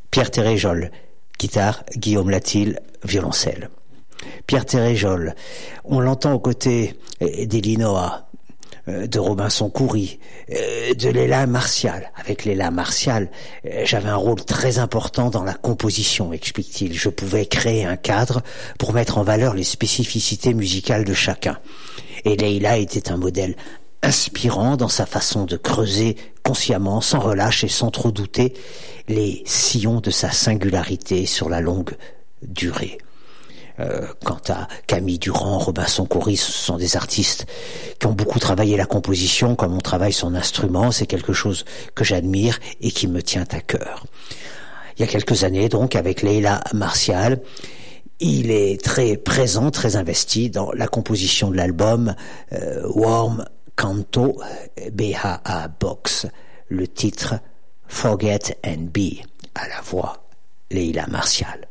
Pierre Téréjol, guitare, Guillaume Latil, violoncelle. Pierre Téréjol, on l'entend aux côtés d'Elinoa, de Robinson Coury, de Léla Martial. Avec Léla Martial, j'avais un rôle très important dans la composition, explique-t-il. Je pouvais créer un cadre pour mettre en valeur les spécificités musicales de chacun. Et Léla était un modèle inspirant dans sa façon de creuser consciemment, sans relâche et sans trop douter, les sillons de sa singularité sur la longue durée. Quant à Camille Durand, Robinson Coury, ce sont des artistes qui ont beaucoup travaillé la composition comme on travaille son instrument. C'est quelque chose que j'admire et qui me tient à cœur. Il y a quelques années, donc, avec Léla Martial, il est très présent, très investi dans la composition de l'album Warm Canto BHA Box. Le titre Forget and Be, à la voix Léla Martial.